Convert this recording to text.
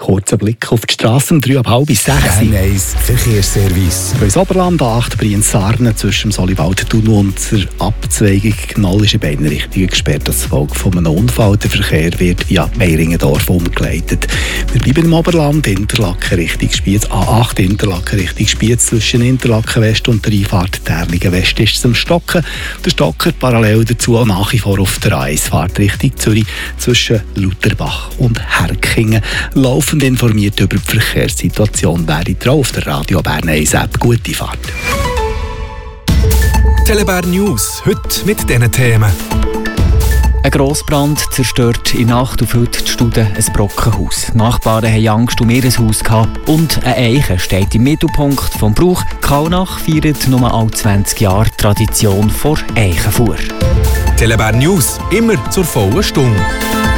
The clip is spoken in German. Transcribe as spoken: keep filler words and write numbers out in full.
Kurzer Blick auf die Straße um drei ab halb sechs. Bern eins Verkehrsservice. Ins Oberland A acht Brienz-Sarnen zwischen dem Soliwald-Tunnel und der Abzweigung Knoll ist in beiden Richtungen gesperrt. Als Folge von einem Unfall. Der Verkehr wird via Meiringendorf umgeleitet. Wir bleiben im Oberland, Interlaken Richtung Spiez. A acht Interlaken Richtung Spiez zwischen Interlaken West und der Einfahrt Därligen West ist zum Stocken. Der Stocker parallel dazu auch nach wie vor auf der A eins Fahrt Richtung Zürich zwischen Lutherbach und Herkingen. Laufend informiert über die Verkehrssituation wäre ihr auf der Radio Bern eins App. Gute Fahrt. Telebär News, heute mit diesen Themen. Ein Grossbrand zerstört in Nacht auf heute die Stude ein Brockenhaus. Die Nachbarn haben Angst um ihr Haus gehabt und eine Eiche steht im Mittelpunkt des Brauchs. Kaunach feiert nur alle zwanzig Jahre die Tradition vor Eichenfuhr. Telebär News, immer zur vollen Stunde.